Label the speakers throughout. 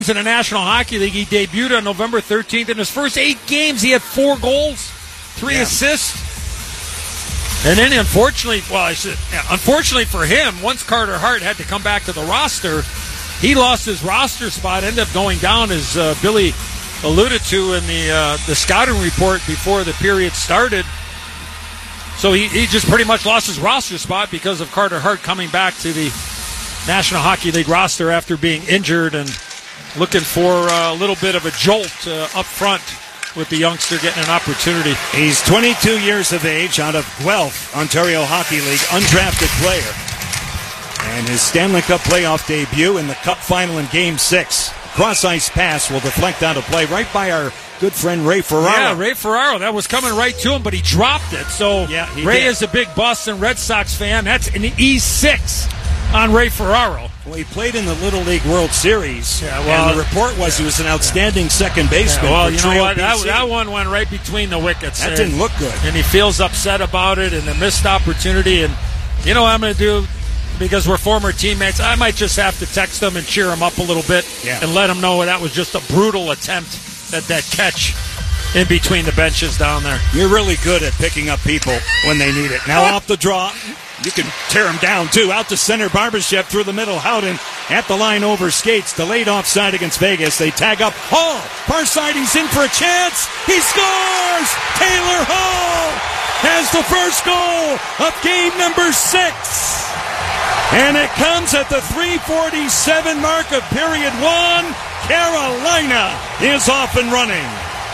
Speaker 1: in the National Hockey League. He debuted on November 13th. In his first 8 games, he had 4 goals, 3 assists. And then, unfortunately for him, once Carter Hart had to come back to the roster, he lost his roster spot, ended up going down, as Billy alluded to in the scouting report before the period started. So he just pretty much lost his roster spot because of Carter Hart coming back to the National Hockey League roster after being injured and looking for a little bit of a jolt up front with the youngster getting an opportunity.
Speaker 2: He's 22 years of age, out of Guelph, Ontario Hockey League, undrafted player. And his Stanley Cup playoff debut in the Cup final in Game 6. Cross-ice pass will deflect out of play right by our good friend Ray Ferraro.
Speaker 1: Yeah, Ray Ferraro. That was coming right to him, but he dropped it. So Ray is a big Boston Red Sox fan. That's an E6 on Ray Ferraro.
Speaker 2: Well, he played in the Little League World Series, and the report was he was an outstanding second baseman.
Speaker 1: Yeah, well, you know what? That one went right between the wickets.
Speaker 2: That didn't look good.
Speaker 1: And he feels upset about it and a missed opportunity. And you know what I'm going to do? Because we're former teammates, I might just have to text him and cheer him up a little bit and let him know that was just a brutal attempt at that catch in between the benches down there.
Speaker 2: You're really good at picking up people when they need it. Now off the draw. You can tear him down, too. Out to center, Barbashev through the middle. Howden at the line over skates. Delayed offside against Vegas. They tag up Hall. Far side, he's in for a chance. He scores! Taylor Hall has the first goal of game number 6. And it comes at the 3:47 mark of period 1. Carolina is off and running.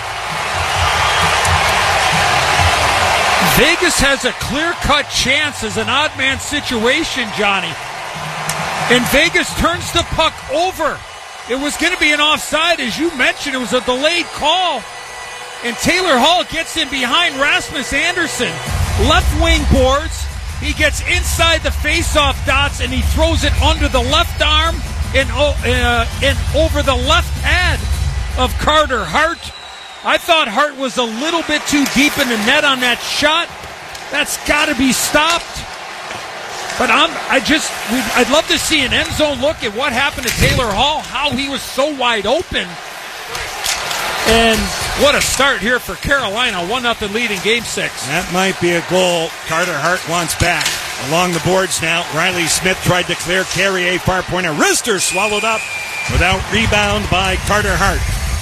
Speaker 1: Vegas has a clear-cut chance as an odd man situation, Johnny. And Vegas turns the puck over. It was going to be an offside, as you mentioned. It was a delayed call. And Taylor Hall gets in behind Rasmus Andersson. Left wing boards. He gets inside the face-off dots, and he throws it under the left arm and over the left pad of Carter Hart. I thought Hart was a little bit too deep in the net on that shot. That's got to be stopped. But I'd love to see an end zone look at what happened to Taylor Hall, how he was so wide open. And what a start here for Carolina, 1-0 lead in Game 6.
Speaker 2: That might be a goal Carter Hart wants back. Along the boards now, Riley Smith tried to clear Carrier, far pointer. Rister swallowed up without rebound by Carter Hart.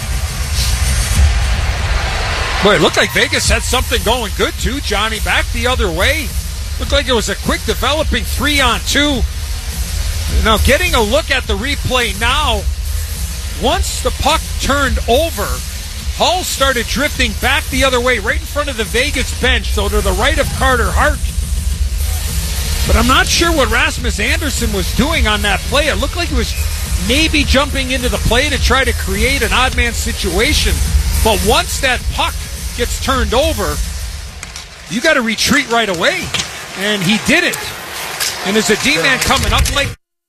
Speaker 1: Boy, it looked like Vegas had something going good, too, Johnny. Back the other way. Looked like it was a quick developing 3-on-2. Now, getting a look at the replay now, once the puck turned over, Hall started drifting back the other way, right in front of the Vegas bench, so to the right of Carter Hart. But I'm not sure what Rasmus Andersson was doing on that play. It looked like he was maybe jumping into the play to try to create an odd man situation. But once that puck gets turned over, you got to retreat right away. And he didn't. And there's a D-man coming up like,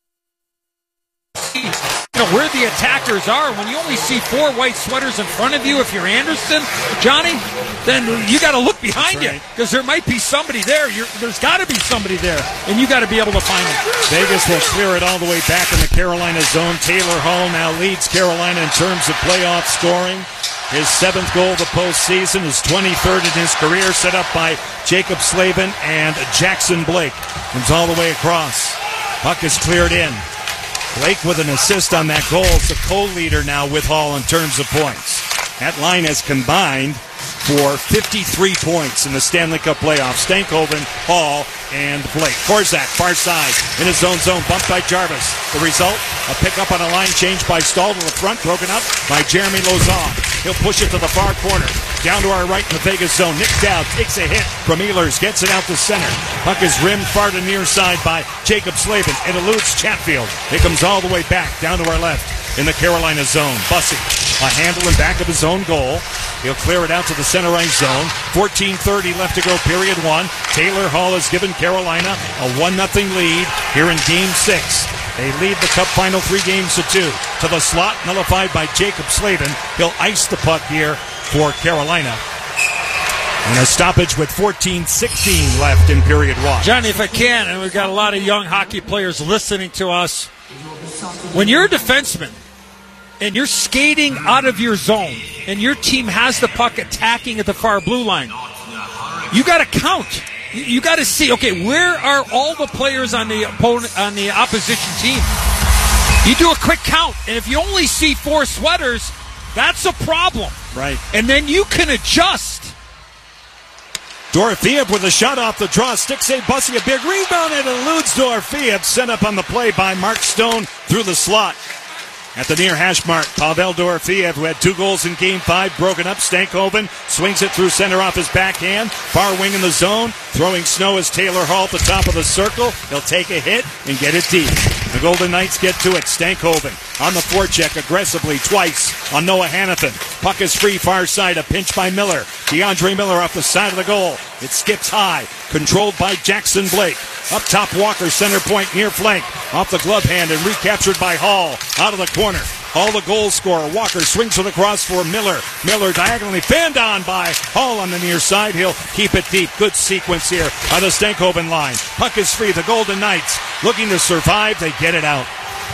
Speaker 1: where the attackers are. When you only see 4 white sweaters in front of you, if you're Anderson, Johnny, then you got to look behind you, because there might be somebody there. There's got to be somebody there, and you got to be able to find them.
Speaker 2: Vegas will clear it all the way back in the Carolina zone. Taylor Hall now leads Carolina in terms of playoff scoring. His 7th goal of the postseason, his 23rd in his career, set up by Jacob Slavin and Jackson Blake. Comes all the way across. Puck is cleared in. Blake with an assist on that goal is the co-leader now with Hall in terms of points. That line has combined for 53 points in the Stanley Cup playoffs. Stankoven, Hall, and Blake. Korczak, far side, in his own zone, bumped by Jarvis. The result, a pickup on a line change by Stahl to the front, broken up by Jeremy Lauzon. He'll push it to the far corner. Down to our right in the Vegas zone. Nick Dowd takes a hit from Ehlers, gets it out to center. Puck is rimmed far to near side by Jacob Slavin. It eludes Chatfield. It comes all the way back down to our left in the Carolina zone. Bussey, a handle in back of his own goal. He'll clear it out to the center ice zone. 14:30 left to go, period 1. Taylor Hall has given Carolina a 1-0 lead here in Game 6. They lead the Cup final 3-2. To the slot, nullified by Jacob Slavin. He'll ice the puck here for Carolina. And a stoppage with 14:16 left in period 1.
Speaker 1: Johnny, if I can, and we've got a lot of young hockey players listening to us, when you're a defenseman and you're skating out of your zone, and your team has the puck attacking at the far blue line, you got to count. You got to see, okay, where are all the players on the opposition team? You do a quick count, and if you only see 4 sweaters, that's a problem.
Speaker 2: Right.
Speaker 1: And then you can adjust.
Speaker 2: Dorofeev with a shot off the draw. Stick save, Bussy, a big rebound, and eludes Dorofeev. Set up on the play by Mark Stone through the slot. At the near hash mark, Pavel Dorofeev, who had 2 goals in Game 5, broken up. Stankoven swings it through center off his backhand. Far wing in the zone. Throwing snow is Taylor Hall at the top of the circle. He'll take a hit and get it deep. The Golden Knights get to it. Stankoven on the forecheck aggressively twice on Noah Hannafin. Puck is free far side. A pinch by Miller. DeAndre Miller off the side of the goal. It skips high. Controlled by Jackson Blake. Up top, Walker, center point, near flank. Off the glove hand and recaptured by Hall. Out of the corner. Hall, the goal scorer. Walker swings to the cross for Miller. Miller diagonally fanned on by Hall on the near side. He'll keep it deep. Good sequence here by the Stankoven line. Puck is free. The Golden Knights looking to survive. They get it out.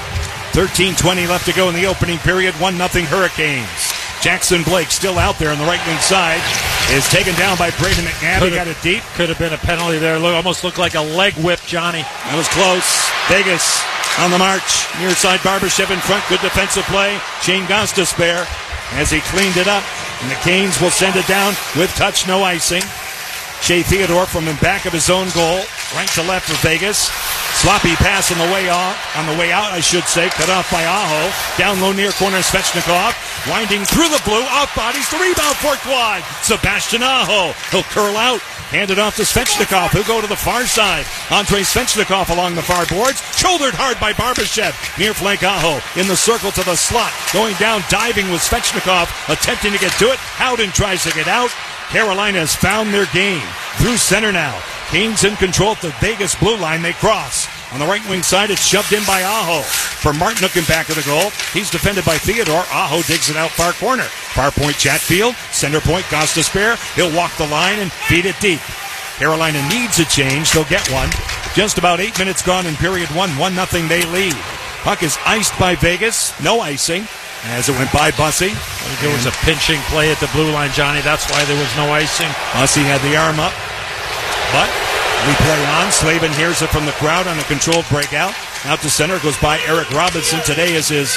Speaker 2: 13:20 left to go in the opening period. 1-0 Hurricanes. Jackson Blake still out there on the right wing side. Is taken down by Braden McNabb. He got it deep.
Speaker 1: Could have been a penalty there. Almost looked like a leg whip, Johnny.
Speaker 2: That was close. Vegas on the march. Near side, Barbashev in front. Good defensive play. Shane Gostisbehere as he cleaned it up. And the Canes will send it down with touch, no icing. Shea Theodore from the back of his own goal. Right to left for Vegas. Sloppy pass on the way out, I should say. Cut off by Aho. Down low near corner, Svechnikov. Winding through the blue. Off bodies. The rebound forked wide. Sebastian Aho. He'll curl out. Hand it off to Svechnikov. He'll go to the far side. Andrei Svechnikov along the far boards. Shouldered hard by Barbashev. Near flank Aho. In the circle to the slot. Going down, diving with Svechnikov. Attempting to get to it. Howden tries to get out. Carolina has found their game. Through center now. Canes in control at the Vegas blue line. They cross. On the right wing side, it's shoved in by Aho. For Martinook in back of the goal. He's defended by Theodore. Aho digs it out far corner. Far point Chatfield. Center point Gostisbehere. He'll walk the line and feed it deep. Carolina needs a change. They'll get one. Just about 8 minutes gone in period 1. 1-0 they lead. Puck is iced by Vegas. No icing. As it went by Bussy.
Speaker 1: There was a pinching play at the blue line, Johnny. That's why there was no icing.
Speaker 2: Bussy had the arm up. But we play on. Slavin hears it from the crowd on a controlled breakout. Out to center goes by Eric Robinson. Today is his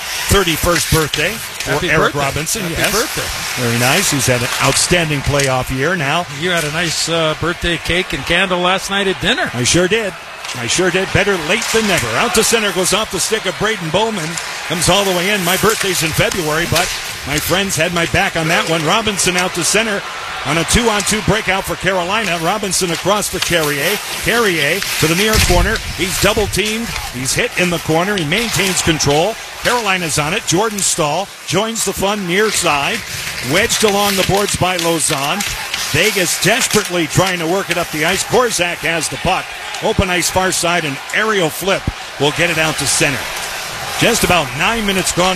Speaker 2: 31st birthday for Eric Robinson.
Speaker 1: Happy birthday.
Speaker 2: Very nice. He's had an outstanding playoff year now.
Speaker 1: You had a nice birthday cake and candle last night at dinner.
Speaker 2: I sure did. Better late than never. Out to center goes off the stick of Braden Bowman. Comes all the way in. My birthday's in February, but my friends had my back on that one. Robinson out to center on a 2-on-2 breakout for Carolina. Robinson across for Carrier. Carrier to the near corner. He's double teamed. He's hit in the corner. He maintains control. Carolina's on it. Jordan Stahl joins the fun near side. Wedged along the boards by Lauzon. Vegas desperately trying to work it up the ice. Korzak has the puck. Open ice far side, an aerial flip will get it out to center. Just about 9 minutes gone.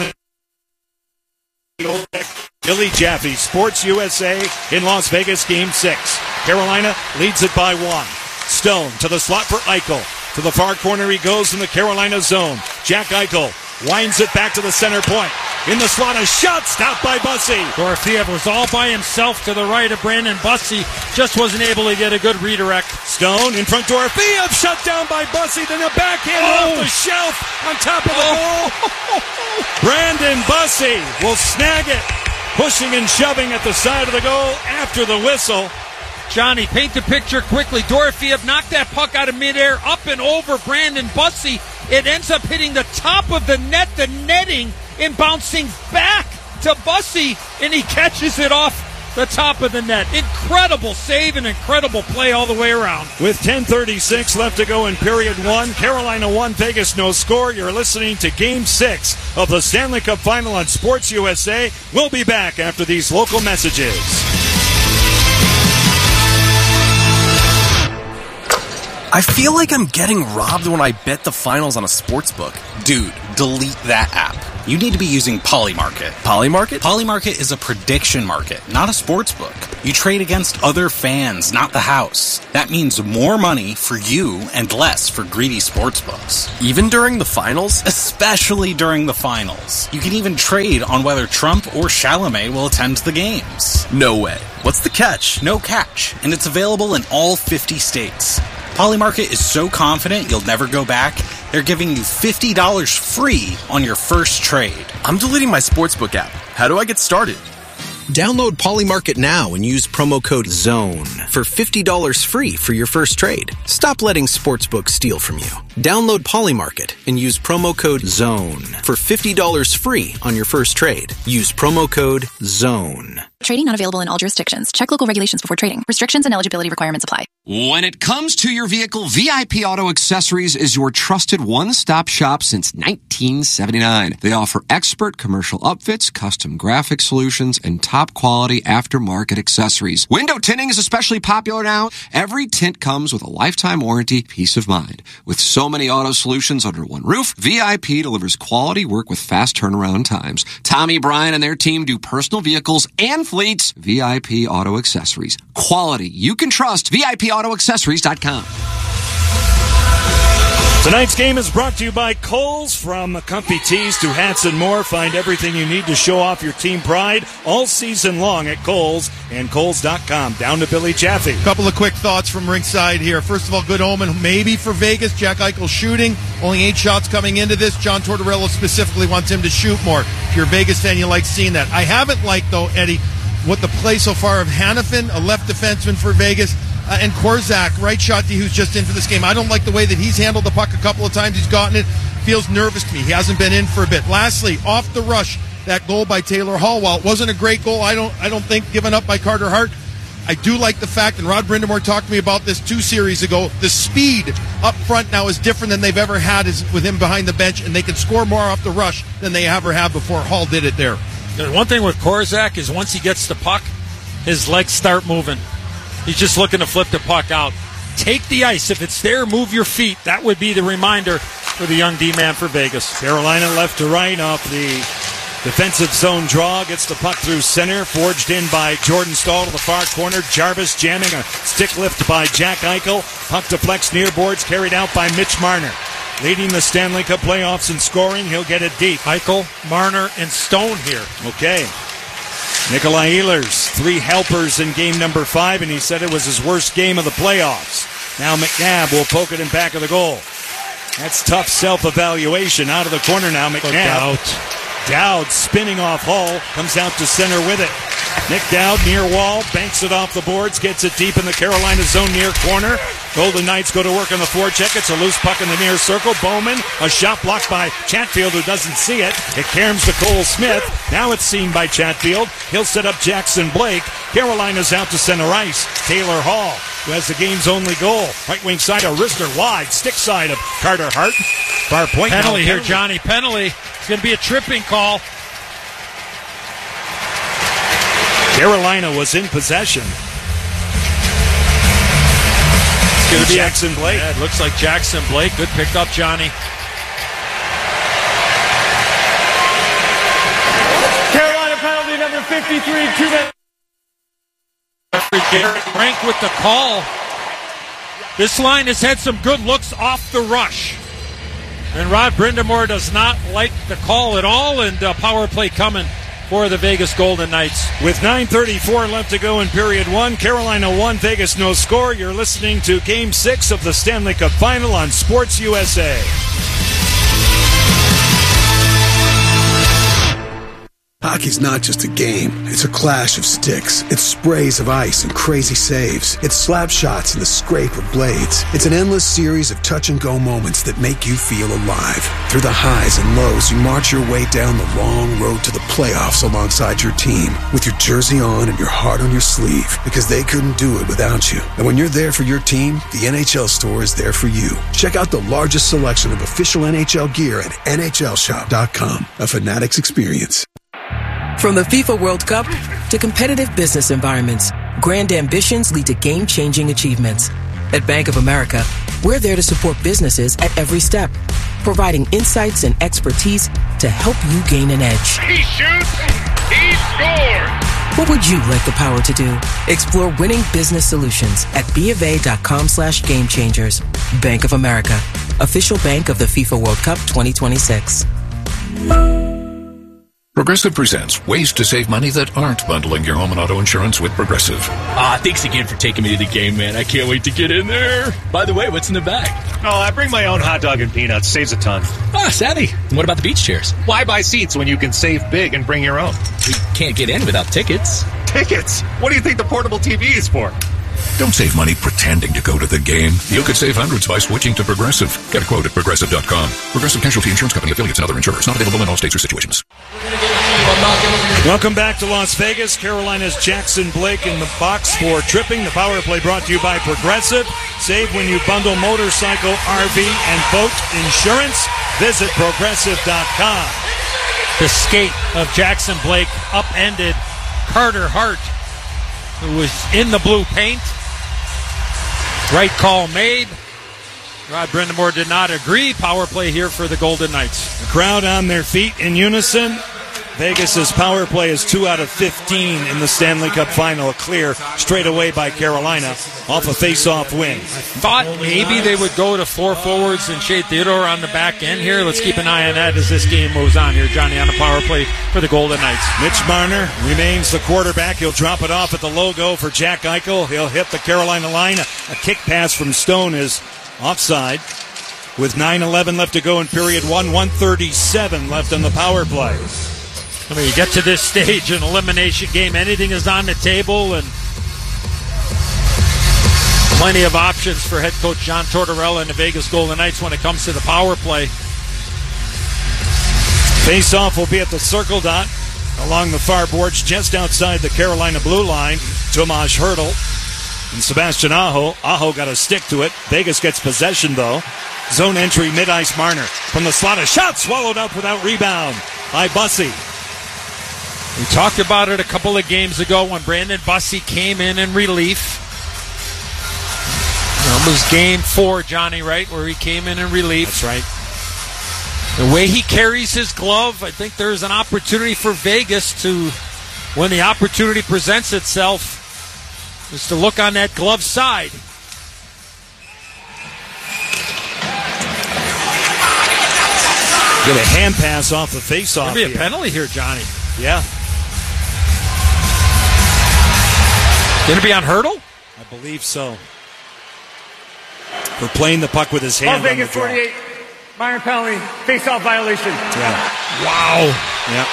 Speaker 2: Billy Jaffe, Sports USA in Las Vegas, Game 6. Carolina leads it by 1. Stone to the slot for Eichel. To the far corner he goes in the Carolina zone. Jack Eichel winds it back to the center point. In the slot, a shot stopped by Bussy.
Speaker 1: Dorofeev was all by himself to the right of Brandon Bussy. Just wasn't able to get a good redirect.
Speaker 2: Stone in front, Dorofeev shut down by Bussy. Then a backhand off the shelf on top of the goal. Brandon Bussy will snag it. Pushing and shoving at the side of the goal after the whistle.
Speaker 1: Johnny, paint the picture quickly. Dorofeev knocked that puck out of midair, up and over Brandon Bussy. It ends up hitting the top of the net, the netting, and bouncing back to Bussy, and he catches it off the top of the net. Incredible save and incredible play all the way around.
Speaker 2: With 10:36 left to go in period 1, Carolina 1, Vegas no score. You're listening to Game 6 of the Stanley Cup Final on Sports USA. We'll be back after these local messages.
Speaker 3: I feel like I'm getting robbed when I bet the finals on a sportsbook.
Speaker 4: Dude, delete that app. You need to be using Polymarket.
Speaker 3: Polymarket?
Speaker 4: Polymarket is a prediction market, not a sportsbook. You trade against other fans, not the house. That means more money for you and less for greedy sportsbooks.
Speaker 3: Even during the finals?
Speaker 4: Especially during the finals. You can even trade on whether Trump or Chalamet will attend the games.
Speaker 3: No way. What's the catch?
Speaker 4: No catch, and it's available in all 50 states. Polymarket is so confident you'll never go back, they're giving you $50 free on your first trade.
Speaker 3: I'm deleting my sportsbook app. How do I get started?
Speaker 5: Download Polymarket now and use promo code ZONE for $50 free for your first trade. Stop letting sportsbooks steal from you. Download Polymarket and use promo code ZONE for $50 free on your first trade. Use promo code ZONE.
Speaker 6: Trading not available in all jurisdictions. Check local regulations before trading. Restrictions and eligibility requirements apply.
Speaker 7: When it comes to your vehicle, VIP Auto Accessories is your trusted one-stop shop since 1979. They offer expert commercial upfits, custom graphic solutions, and top-quality aftermarket accessories. Window tinting is especially popular now. Every tint comes with a lifetime warranty, peace of mind. With so many auto solutions under one roof, VIP delivers quality work with fast turnaround times. Tommy, Brian, and their team do personal vehicles and fleets. VIP Auto Accessories. Quality you can trust. VIPAutoAccessories.com.
Speaker 2: Tonight's game is brought to you by Kohl's. From comfy tees to hats and more, find everything you need to show off your team pride all season long at Kohl's and Kohl's.com. Down to Billy Chaffee.
Speaker 8: Couple of quick thoughts from ringside here. First of all, good omen maybe for Vegas. Jack Eichel shooting. Only 8 shots coming into this. John Tortorella specifically wants him to shoot more. If you're a Vegas fan, you like seeing that. I haven't liked, though, Eddie, what the play so far of Hanifin, a left defenseman for Vegas, and Korczak, right shot D, who's just in for this game. I don't like the way that he's handled the puck a couple of times. He's gotten it. Feels nervous to me. He hasn't been in for a bit. Lastly, off the rush, that goal by Taylor Hall. While it wasn't a great goal, I don't think given up by Carter Hart. I do like the fact, and Rod Brindamore talked to me about this 2 series ago, the speed up front now is different than they've ever had with him behind the bench, and they can score more off the rush than they ever have before. Hall did it there.
Speaker 1: One thing with Korczak is once he gets the puck, his legs start moving. He's just looking to flip the puck out. Take the ice. If it's there, move your feet. That would be the reminder for the young D-man for Vegas.
Speaker 2: Carolina left to right off the defensive zone draw. Gets the puck through center. Forged in by Jordan Staal to the far corner. Jarvis jamming a stick lift by Jack Eichel. Puck deflects near boards. Carried out by Mitch Marner. Leading the Stanley Cup playoffs in scoring. He'll get it deep.
Speaker 1: Eichel, Marner, and Stone here.
Speaker 2: Okay. Nikolai Ehlers, 3 helpers in game number 5, and he said it was his worst game of the playoffs. Now McNabb will poke it in back of the goal. That's tough self-evaluation. Out of the corner now, McNabb. Dowd spinning off Hull, comes out to center with it. Nick Dowd near wall, banks it off the boards, gets it deep in the Carolina zone near corner. Golden Knights go to work on the forecheck. It's a loose puck in the near circle. Bowman, a shot blocked by Chatfield, who doesn't see it. It caroms to Cole Smith. Now it's seen by Chatfield. He'll set up Jackson Blake. Carolina's out to center ice. Taylor Hall, who has the game's only goal. Right wing side of Rister, wide, stick side of Carter Hart. Far point.
Speaker 1: Penalty here, Johnny. Penalty. It's going to be a tripping call.
Speaker 2: Carolina was in possession. It's going to be Jackson Blake.
Speaker 1: Yeah, it looks like Jackson Blake. Good pick up, Johnny.
Speaker 9: Carolina penalty number 53, 2 minutes.
Speaker 1: Garrett Rank with the call. This line has had some good looks off the rush. And Rod Brindamore does not like the call at all, and power play coming for the Vegas Golden Knights.
Speaker 2: With 9:34 left to go in period 1, Carolina 1, Vegas no score. You're listening to Game 6 of the Stanley Cup Final on Sports USA.
Speaker 10: Hockey's not just a game. It's a clash of sticks. It's sprays of ice and crazy saves. It's slap shots and the scrape of blades. It's an endless series of touch-and-go moments that make you feel alive. Through the highs and lows, you march your way down the long road to the playoffs alongside your team, with your jersey on and your heart on your sleeve, because they couldn't do it without you. And when you're there for your team, the NHL Store is there for you. Check out the largest selection of official NHL gear at NHLShop.com. A Fanatics experience.
Speaker 11: From the FIFA World Cup to competitive business environments, grand ambitions lead to game-changing achievements. At Bank of America, We're there to support businesses at every step, providing insights and expertise to help you gain an edge.
Speaker 12: He shoots, he scores!
Speaker 11: What would you like the power to do? Explore winning business solutions at BofA.com/gamechangers. Bank of America, official bank of the FIFA World Cup 2026.
Speaker 13: Progressive presents ways to save money that aren't bundling your home and auto insurance with Progressive.
Speaker 14: Thanks again for taking me to the game, man. I can't wait to get in there. By the way, what's in the bag?
Speaker 15: Oh, I bring my own hot dog and peanuts. Saves a ton.
Speaker 14: Savvy. And what about the beach chairs?
Speaker 15: Why buy seats when you can save big and bring your own?
Speaker 14: We can't get in without tickets.
Speaker 15: Tickets? What do you think the portable TV is for?
Speaker 13: Don't save money pretending to go to the game. You could save hundreds by switching to Progressive. Get a quote at Progressive.com. Progressive Casualty Insurance Company, affiliates, and other insurers. Not available in all states or situations.
Speaker 2: Welcome back to Las Vegas. Carolina's Jackson Blake in the box for tripping. The power play brought to you by Progressive. Save when you bundle motorcycle, RV, and boat insurance. Visit Progressive.com.
Speaker 1: The skate of Jackson Blake upended Carter Hart, who was in the blue paint. Right call made. Rod Brindamore did not agree. Power play here for the Golden Knights.
Speaker 2: The crowd on their feet in unison. Vegas's power play is 2 out of 15 in the Stanley Cup Final. A clear straight away by Carolina off a face-off win.
Speaker 1: I thought maybe they would go to 4 forwards and Shea Theodore on the back end here. Let's keep an eye on that as this game moves on here, Johnny, on the power play for the Golden Knights.
Speaker 2: Mitch Marner remains the quarterback. He'll drop it off at the logo for Jack Eichel. He'll hit the Carolina line. A kick pass from Stone is offside. With 9:11 left to go in period 1, 1:37 left on the power play.
Speaker 1: I mean, you get to this stage, an elimination game, anything is on the table, and plenty of options for head coach John Tortorella and the Vegas Golden Knights when it comes to the power play.
Speaker 2: Face-off will be at the circle dot along the far boards just outside the Carolina blue line. Tomas Hertl and Sebastian Aho. Aho got a stick to it. Vegas gets possession, though. Zone entry, mid-ice Marner. From the slot, a shot swallowed up without rebound by Bussey.
Speaker 1: We talked about it a couple of games ago when Brandon Bussey came in relief. It was game 4, Johnny, right, where he came in relief.
Speaker 2: That's right.
Speaker 1: The way he carries his glove, I think there's an opportunity for Vegas to, when the opportunity presents itself, is to look on that glove side.
Speaker 2: Get a hand pass off the face-off.
Speaker 1: Maybe a penalty here, Johnny.
Speaker 2: Yeah.
Speaker 1: Going to be on Hertl?
Speaker 2: I believe so. For playing the puck with his hand on the draw.
Speaker 9: 48, minor penalty, face-off violation.
Speaker 2: Yeah.
Speaker 1: Wow.
Speaker 2: Yeah.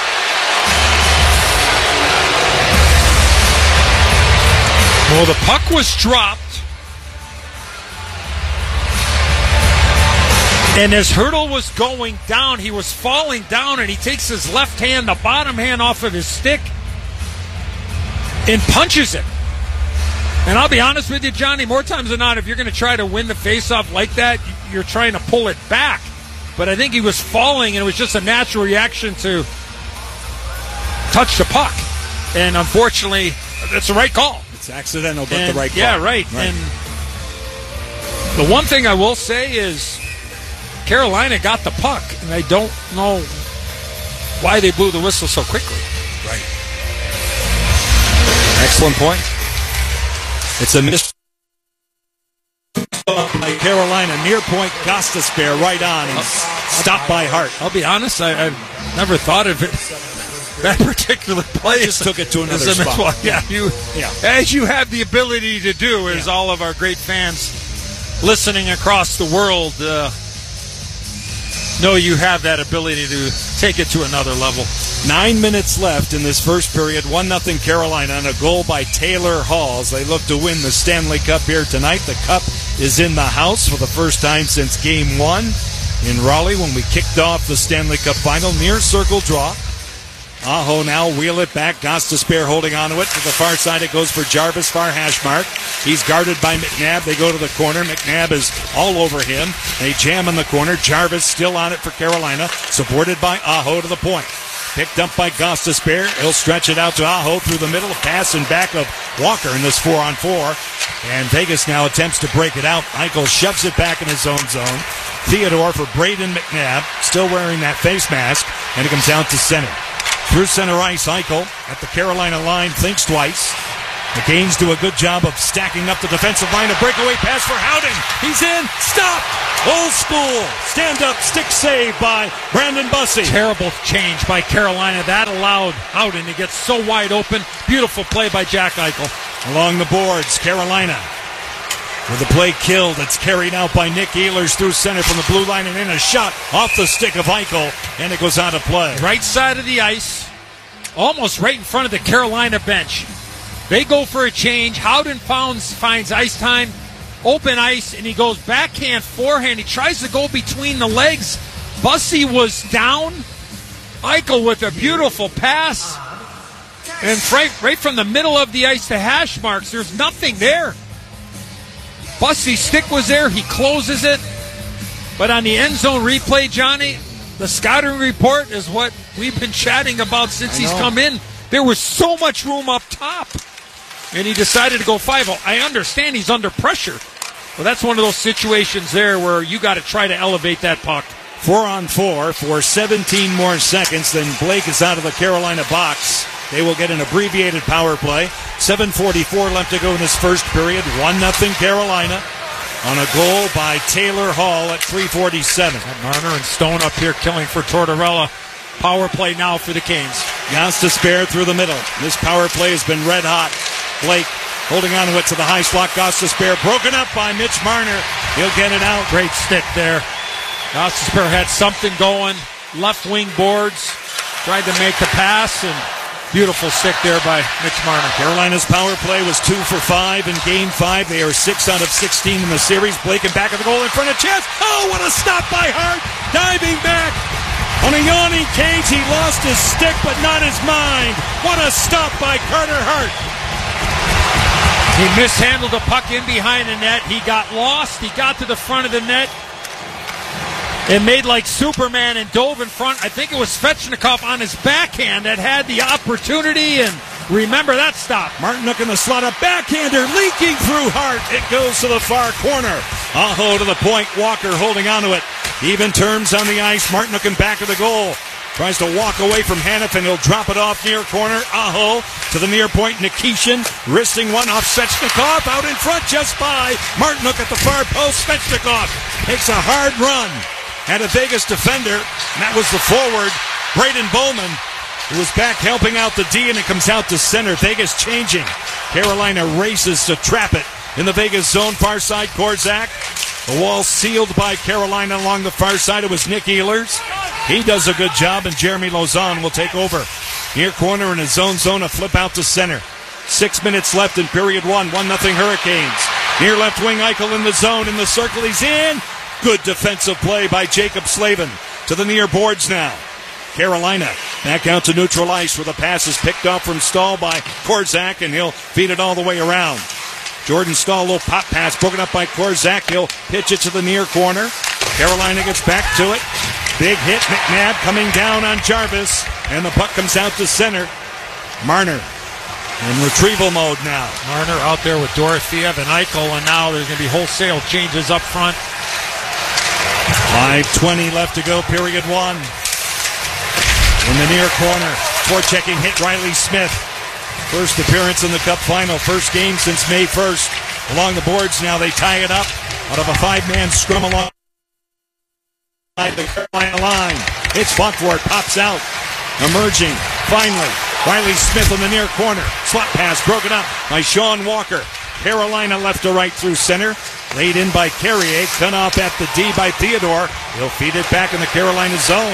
Speaker 1: Well, the puck was dropped. And as Hertl was going down, he was falling down, and he takes his left hand, the bottom hand off of his stick, and punches it. And I'll be honest with you, Johnny, more times than not, if you're going to try to win the faceoff like that, you're trying to pull it back. But I think he was falling, and it was just a natural reaction to touch the puck. And unfortunately, it's the right call.
Speaker 2: It's accidental, but the right call.
Speaker 1: Yeah, right. And the one thing I will say is Carolina got the puck, and I don't know why they blew the whistle so quickly.
Speaker 2: Right.
Speaker 1: Excellent point.
Speaker 2: It's a miss by Carolina. Near point, Gostisbehere right on and stopped by Hart.
Speaker 1: I'll be honest, I've never thought of it. That particular play.
Speaker 2: I just took it to another spot.
Speaker 1: As you have the ability to do, as all of our great fans listening across the world know you have that ability to take it to another level.
Speaker 2: 9 minutes left in this first period. 1-0 Carolina and a goal by Taylor Halls. They look to win the Stanley Cup here tonight. The Cup is in the house for the first time since Game 1 in Raleigh when we kicked off the Stanley Cup Final. Near circle draw. Aho now wheel it back. Gostisbehere holding onto it. To the far side it goes for Jarvis, far hash mark. He's guarded by McNabb. They go to the corner. McNabb is all over him. They jam in the corner. Jarvis still on it for Carolina. Supported by Aho to the point. Picked up by Gostisbehere. He'll stretch it out to Aho through the middle. Pass and back of Walker in this 4-on-4. And Vegas now attempts to break it out. Eichel shoves it back in his own zone. Theodore for Braden McNabb, still wearing that face mask. And it comes out to center. Through center ice, Eichel at the Carolina line thinks twice. The Canes do a good job of stacking up the defensive line. A breakaway pass for Howden. He's in. Stop. Old school. Stand up. Stick save by Brandon Bussey.
Speaker 1: Terrible change by Carolina. That allowed Howden to get so wide open. Beautiful play by Jack Eichel.
Speaker 2: Along the boards, Carolina with the play killed. It's carried out by Nick Ehlers through center from the blue line and in a shot off the stick of Eichel, and it goes out of play.
Speaker 1: Right side of the ice, almost right in front of the Carolina bench. They go for a change. Howden finds ice time, open ice, and he goes backhand, forehand. He tries to go between the legs. Bussey was down. Eichel with a beautiful pass. And right from the middle of the ice to hash marks, there's nothing there. Bussey's stick was there. He closes it. But on the end zone replay, Johnny, the scouting report is what we've been chatting about since he's come in. There was so much room up top. And he decided to go 5-0. I understand he's under pressure. But that's one of those situations there where you got to try to elevate that puck.
Speaker 2: 4-on-4 for 17 more seconds. Then Blake is out of the Carolina box. They will get an abbreviated power play. 7:44 left to go in this first period. 1-0 Carolina on a goal by Taylor Hall at 3:47.
Speaker 1: Marner and Stone up here killing for Tortorella. Power play now for the Canes.
Speaker 2: Gostisbehere through the middle. This power play has been red hot. Blake holding on to it to the high slot. Gostisbehere broken up by Mitch Marner. He'll get it out.
Speaker 1: Great stick there. Gostisbehere had something going. Left wing boards. Tried to make the pass, and beautiful stick there by Mitch Marner.
Speaker 2: Carolina's power play was 2 for 5 in Game 5. They are 6 out of 16 in the series. Blake in back of the goal in front of Chance. Oh, what a stop by Hart. Diving back. On a yawning Cage, he lost his stick, but not his mind. What a stop by Carter Hart.
Speaker 1: He mishandled the puck in behind the net. He got lost. He got to the front of the net. It made like Superman and dove in front. I think it was Svechnikov on his backhand that had the opportunity, and remember that stop.
Speaker 2: Martinook in the slot, a backhander leaking through Hart. It goes to the far corner. Aho to the point. Walker holding on to it. Even terms on the ice. Martinook in back of the goal. Tries to walk away from Hanifin. He'll drop it off near corner. Aho to the near point. Nikishin wristing one off Svechnikov. Out in front just by Martinook at the far post. Svechnikov takes a hard run at a Vegas defender. And that was the forward, Braden Bowman, who was back helping out the D, and it comes out to center. Vegas changing. Carolina races to trap it in the Vegas zone. Far side, Korczak. The wall sealed by Carolina along the far side. It was Nick Ehlers. He does a good job, and Jeremy Lauzon will take over. Near corner in his zone, a flip out to center. 6 minutes left in period 1. 1-0 Hurricanes. Near left wing, Eichel in the zone. In the circle, he's in. Good defensive play by Jacob Slavin. To the near boards now. Carolina back out to neutral ice where the pass is picked off from Stahl by Korczak, and he'll feed it all the way around. Jordan Stahl, little pop pass broken up by Korczak. He'll pitch it to the near corner. Carolina gets back to it. Big hit. McNabb coming down on Jarvis, and the puck comes out to center. Marner in retrieval mode now.
Speaker 1: Marner out there with Dorofeev and Eichel, and now there's going to be wholesale changes up front.
Speaker 2: 5:20 left to go, period 1. In the near corner, forechecking hit Riley Smith. First appearance in the Cup final, first game since May 1st. Along the boards now, they tie it up out of a 5-man scrum along the Carolina line. It's Buckford, pops out, emerging, finally. Riley Smith in the near corner. Slot pass broken up by Sean Walker. Carolina left to right through center. Laid in by Carrier. Cut off at the D by Theodore. He'll feed it back in the Carolina zone.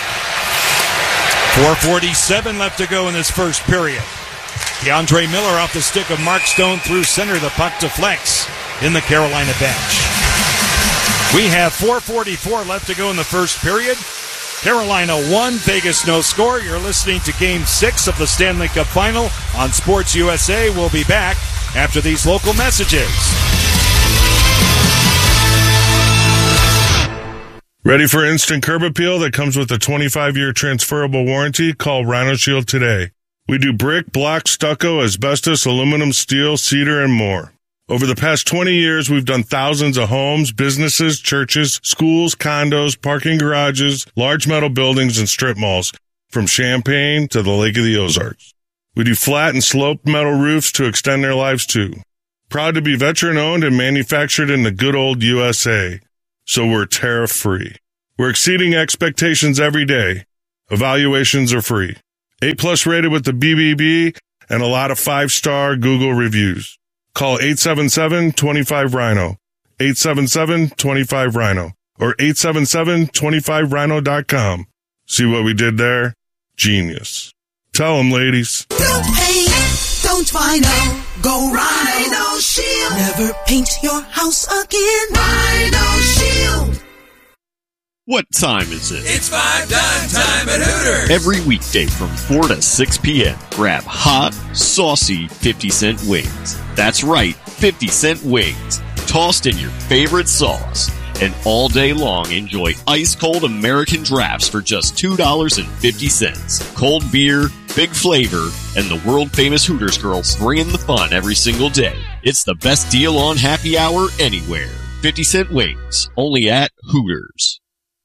Speaker 2: 4:47 left to go in this first period. DeAndre Miller off the stick of Mark Stone through center. The puck deflects in the Carolina bench. We have 4:44 left to go in the first period. Carolina 1, Vegas no score. You're listening to Game 6 of the Stanley Cup Final on Sports USA. We'll be back after these local messages.
Speaker 16: Ready for instant curb appeal that comes with a 25-year transferable warranty? Call Rhino Shield today. We do brick, block, stucco, asbestos, aluminum, steel, cedar, and more. Over the past 20 years, we've done thousands of homes, businesses, churches, schools, condos, parking garages, large metal buildings, and strip malls, from Champaign to the Lake of the Ozarks. We do flat and sloped metal roofs to extend their lives too. Proud to be veteran-owned and manufactured in the good old USA. So we're tariff-free. We're exceeding expectations every day. Evaluations are free. A+ rated with the BBB and a lot of 5-star Google reviews. Call 877-25-RHINO, 877-25-RHINO, or 877-25rhino.com. See what we did there? Genius. Tell them, ladies.
Speaker 17: Don't paint, don't vinyl, go Rhino Shield. Never paint your house again. Rhino Shield.
Speaker 18: What time is it?
Speaker 19: It's 5 dime time at Hooters.
Speaker 18: Every weekday from 4 to 6 p.m. Grab hot, saucy 50-cent wings. That's right, 50-cent wings. Tossed in your favorite sauce. And all day long, enjoy ice-cold American drafts for just $2.50. Cold beer, big flavor, and the world-famous Hooters girls bringing the fun every single day. It's the best deal on happy hour anywhere. 50-cent wings, only at Hooters.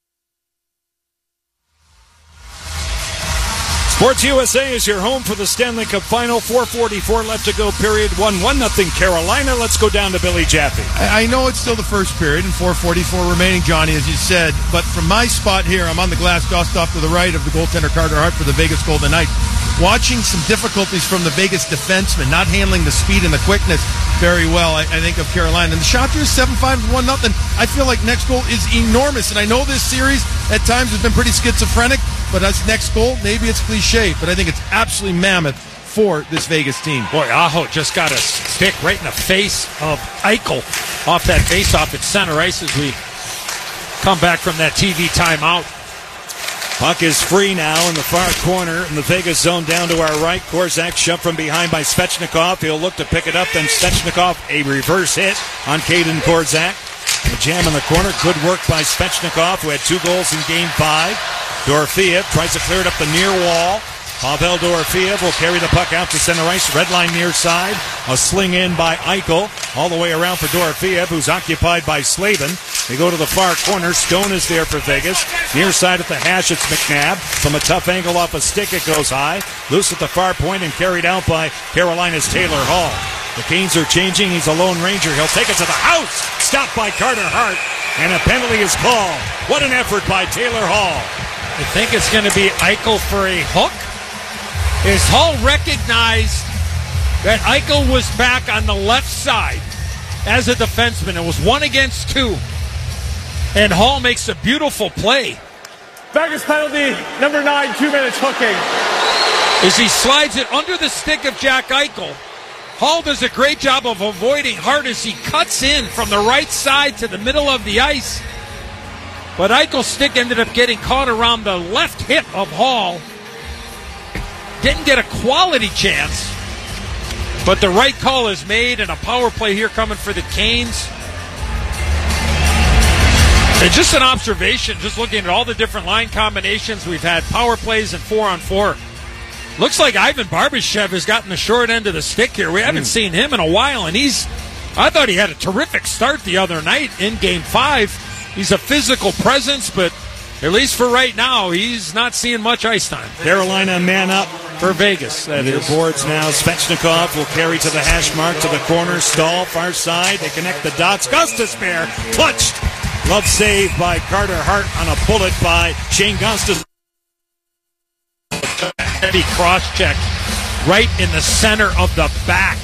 Speaker 2: Sports USA is your home for the Stanley Cup Final. 4:44 left to go, period. 1-0 Carolina. Let's go down to Billy Jaffe.
Speaker 8: I know it's still the first period and 4:44 remaining, Johnny, as you said. But from my spot here, I'm on the glass, dust off to the right of the goaltender Carter Hart for the Vegas Golden Knights. Watching some difficulties from the Vegas defensemen, not handling the speed and the quickness very well, I think, of Carolina. And the shot here is 7-5 to 1-0. I feel like next goal is enormous. And I know this series at times has been pretty schizophrenic, but as next goal, maybe it's cliche, but I think it's absolutely mammoth for this Vegas team.
Speaker 1: Boy, Aho just got a stick right in the face of Eichel off that faceoff at center ice as we come back from that TV timeout.
Speaker 2: Puck is free now in the far corner in the Vegas zone down to our right. Korczak shoved from behind by Svechnikov. He'll look to pick it up, then Svechnikov, a reverse hit on Caden Korczak. The jam in the corner. Good work by Svechnikov, who had 2 goals in Game 5. Dorofeev tries to clear it up the near wall. Pavel Dorofeev will carry the puck out to center ice. Red line near side. A sling in by Eichel. All the way around for Dorofeev, who's occupied by Slavin. They go to the far corner. Stone is there for Vegas. Near side at the hash, it's McNabb. From a tough angle off a stick, it goes high. Loose at the far point and carried out by Carolina's Taylor Hall. The Canes are changing. He's a Lone Ranger. He'll take it to the house. Stopped by Carter Hart. And a penalty is called. What an effort by Taylor Hall.
Speaker 1: I think it's going to be Eichel for a hook. As Hall recognized that Eichel was back on the left side as a defenseman. It was 1 against 2. And Hall makes a beautiful play.
Speaker 9: Vegas penalty, number 9, 2 minutes hooking.
Speaker 1: As he slides it under the stick of Jack Eichel. Hall does a great job of avoiding Hart as he cuts in from the right side to the middle of the ice. But Eichel's stick ended up getting caught around the left hip of Hall. Didn't get a quality chance. But the right call is made, and a power play here coming for the Canes. And just an observation, just looking at all the different line combinations. We've had power plays and 4-on-4. Looks like Ivan Barbashev has gotten the short end of the stick here. We haven't seen him in a while, and I thought he had a terrific start the other night in Game 5. He's a physical presence, but at least for right now, he's not seeing much ice time.
Speaker 2: Carolina man up
Speaker 1: for Vegas. That is.
Speaker 2: Boards now. Svechnikov will carry to the hash mark to the corner. Stahl, far side. They connect the dots. Gostisbehere clutched. Glove save by Carter Hart on a bullet by Shane Gostisbehere.
Speaker 1: Heavy cross check right in the center of the back.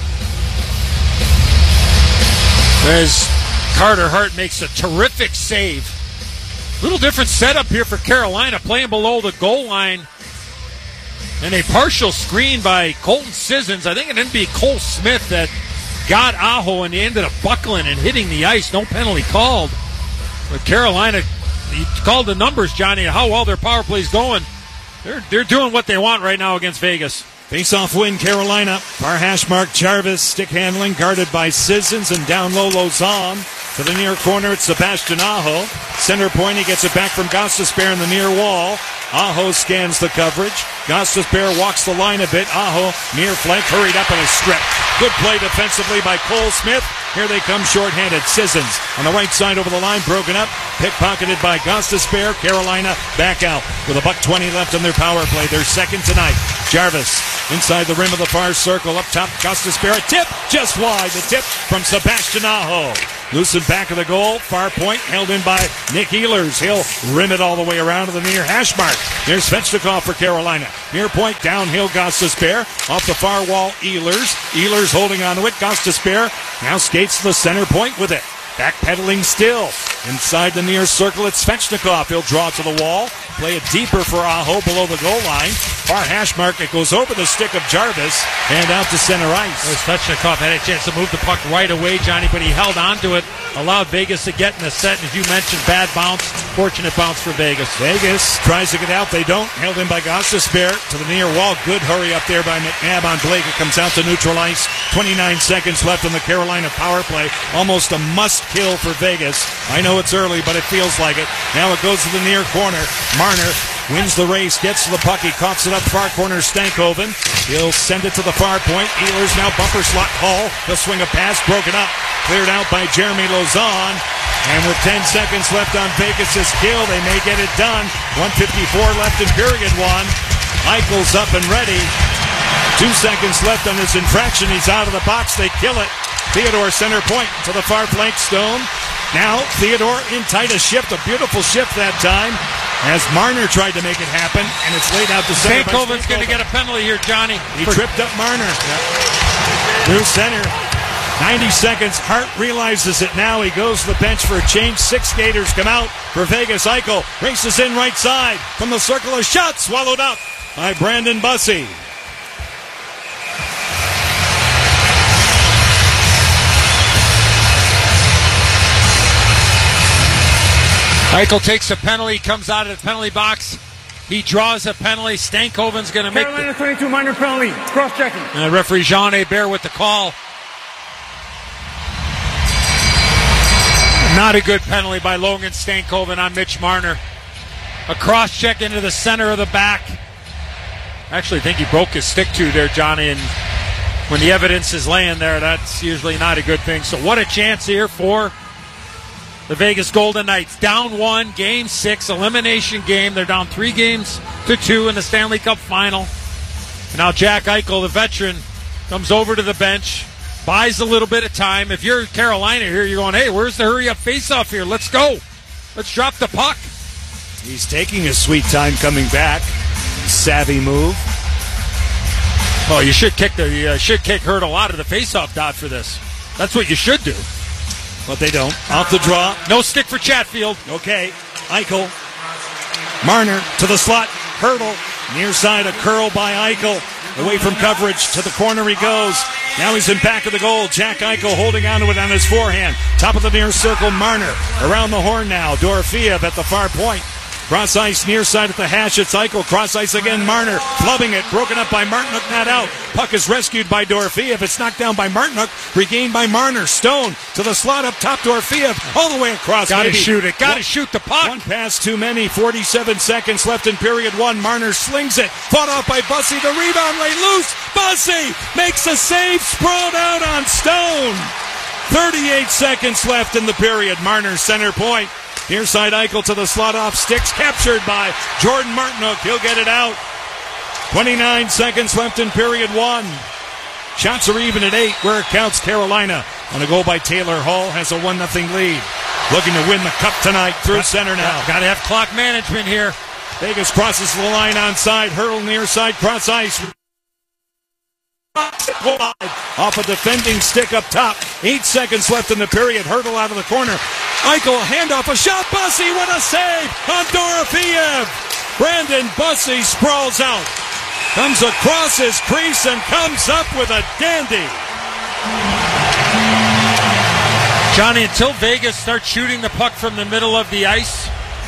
Speaker 1: As Carter Hart makes a terrific save. Little different setup here for Carolina, playing below the goal line. And a partial screen by Colton Sissons. I think it didn't be Cole Smith that got Aho, and he ended up buckling and hitting the ice. No penalty called. But Carolina, you called the numbers, Johnny, how well their power play's going. They're doing what they want right now against Vegas.
Speaker 2: Face-off win, Carolina. Far hash mark, Jarvis, stick handling, guarded by Sissons, and down low, Lozon. To the near corner, it's Sebastian Aho. Center point, he gets it back from Gostisbehere in the near wall. Aho scans the coverage. Gostisbehere walks the line a bit. Aho, near flank, hurried up in a strip. Good play defensively by Cole Smith. Here they come shorthanded. Sissons on the right side over the line, broken up. Pickpocketed by Gostisbehere. Carolina back out with $1:20 left on their power play. Their second tonight. Jarvis inside the rim of the far circle. Up top, Gostisbehere. Tip just wide. The tip from Sebastian Aho. Loosened back of the goal. Far point held in by Nick Ehlers. He'll rim it all the way around to the near hash mark. There's Svechnikov for Carolina. Near point, downhill, Gostisbehere. Off the far wall, Ehlers. Ehlers holding on to it. Gostisbehere now skates to the center point with it. Backpedaling still. Inside the near circle, it's Svechnikov. He'll draw to the wall. Play it deeper for Aho below the goal line. Far hash mark. It goes over the stick of Jarvis and out to center ice.
Speaker 1: Svechnikov had a chance to move the puck right away, Johnny, but he held on to it. Allowed Vegas to get in the set. And as you mentioned, bad bounce. Fortunate bounce for Vegas.
Speaker 2: Vegas tries to get out. They don't. Held in by Gostisbehere to the near wall. Good hurry up there by McNabb on Blake. It comes out to neutral ice. 29 seconds left on the Carolina power play. Almost a must kill for Vegas. I know it's early, but it feels like it. Now it goes to the near corner. Marner wins the race, gets to the puck. He coughs it up far corner. Stankoven. He'll send it to the far point. Ehlers now bumper slot Hall. He'll swing a pass, broken up. Cleared out by Jeremy Lauzon. And with 10 seconds left on Vegas' kill, they may get it done. 1:54 left in period one. Eichel's up and ready. 2 seconds left on his infraction. He's out of the box. They kill it. Theodore center point to the far flank. Stone. Now Theodore in tight a shift. A beautiful shift that time. As Marner tried to make it happen, and it's laid out to center.
Speaker 1: Stankoven's going to get a penalty here, Johnny.
Speaker 2: He tripped up Marner. Through center. 90 seconds. Hart realizes it now. He goes to the bench for a change. 6 skaters come out for Vegas. Eichel races in right side. From the circle, a shot swallowed up by Brandon Bussey.
Speaker 1: Eichel takes a penalty, comes out of the penalty box. He draws a penalty. Stankoven's going to make
Speaker 9: Carolina 22 minor penalty. Cross-checking.
Speaker 1: Referee Jean Hebert with the call. Not a good penalty by Logan Stankoven on Mitch Marner. A cross-check into the center of the back. I actually think he broke his stick too there, Johnny, and when the evidence is laying there, that's usually not a good thing. So what a chance here for the Vegas Golden Knights. Down 1, Game 6, elimination game. They're down 3-2 in the Stanley Cup final. And now Jack Eichel, the veteran, comes over to the bench, buys a little bit of time. If you're Carolina here, you're going, hey, where's the hurry-up face-off here? Let's go. Let's drop the puck.
Speaker 2: He's taking his sweet time coming back. Savvy move.
Speaker 1: Oh, you should kick Hurdle out of the face-off dot for this. That's what you should do.
Speaker 2: But they don't. Off the draw.
Speaker 1: No stick for Chatfield.
Speaker 2: Okay. Eichel. Marner to the slot. Hurdle. Near side, a curl by Eichel. Away from coverage. To the corner he goes. Now he's in back of the goal. Jack Eichel holding onto it on his forehand. Top of the near circle, Marner. Around the horn now. Dorofeev at the far point. Cross ice, near side at the hash. It's Eichel. Cross ice again. Marner flubbing it. Broken up by Martinook. Not out. Puck is rescued by Dorofeev. It's knocked down by Martinook. Regained by Marner. Stone to the slot up top. Dorofeev all the way across.
Speaker 1: Gotta shoot it. Gotta shoot the puck.
Speaker 2: One pass too many. 47 seconds left in period one. Marner slings it. Fought off by Bussey. The rebound lay loose. Bussey makes a save. Sprawled out on Stone. 38 seconds left in the period. Marner center point. Near side Eichel to the slot off sticks. Captured by Jordan Martinook. He'll get it out. 29 seconds left in period one. Shots are even at 8 where it counts. Carolina on a goal by Taylor Hall has a 1-0 lead. Looking to win the cup tonight through center now.
Speaker 1: Got to have clock management here.
Speaker 2: Vegas crosses the line onside. Hurdle near side. Cross ice. Off a defending stick up top. 8 seconds left in the period. Hurdle out of the corner. Eichel, handoff, a shot. Bussey, what a save on Dorofeev. Brandon Bussey sprawls out. Comes across his crease and comes up with a dandy.
Speaker 1: Johnny, until Vegas starts shooting the puck from the middle of the ice,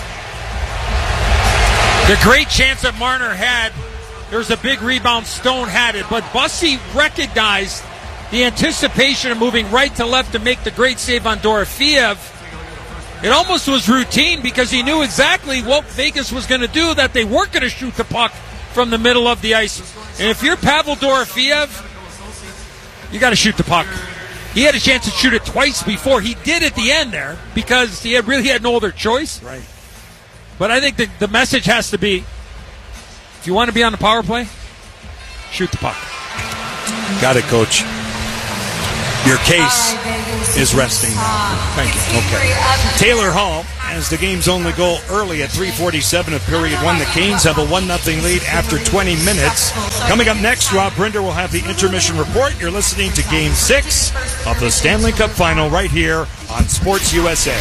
Speaker 1: the great chance that Marner had, there was a big rebound. Stone had it, but Bussey recognized the anticipation of moving right to left to make the great save on Dorofeev, it almost was routine because he knew exactly what Vegas was going to do, that they weren't going to shoot the puck from the middle of the ice. And if you're Pavel Dorofeev, you got to shoot the puck. He had a chance to shoot it twice before. He did at the end there because he really had no other choice.
Speaker 2: Right.
Speaker 1: But I think the message has to be, if you want to be on the power play, shoot the puck.
Speaker 2: Got it, Coach. Your case is resting now.
Speaker 1: Thank you.
Speaker 2: Okay. Taylor Hall has the game's only goal early at 3:47 of period one. The Canes have a 1-0 lead after 20 minutes. Coming up next, Rob Brinder will have the intermission report. You're listening to Game 6 of the Stanley Cup Final right here on Sports USA.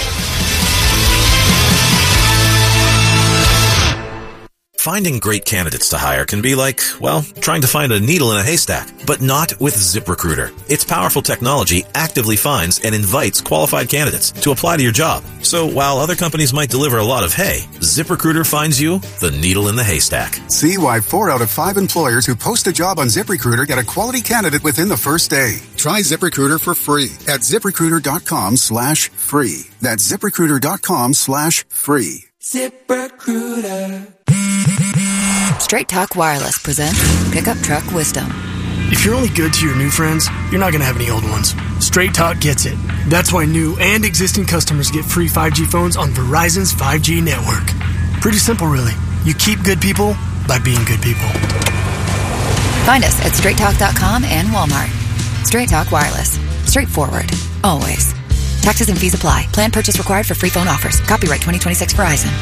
Speaker 20: Finding great candidates to hire can be like, well, trying to find a needle in a haystack, but not with ZipRecruiter. Its powerful technology actively finds and invites qualified candidates to apply to your job. So while other companies might deliver a lot of hay, ZipRecruiter finds you the needle in the haystack.
Speaker 21: See why 4 out of 5 employers who post a job on ZipRecruiter get a quality candidate within the first day. Try ZipRecruiter for free at ZipRecruiter.com/free. That's ZipRecruiter.com/free.
Speaker 17: ZipRecruiter.
Speaker 22: Straight Talk Wireless presents Pickup Truck Wisdom.
Speaker 23: If you're only good to your new friends, you're not going to have any old ones. Straight Talk gets it. That's why new and existing customers get free 5G phones on Verizon's 5G network. Pretty simple, really. You keep good people by being good people.
Speaker 22: Find us at straighttalk.com and Walmart. Straight Talk Wireless. Straightforward. Always. Taxes and fees apply. Plan purchase required for free phone offers. Copyright 2026 Verizon.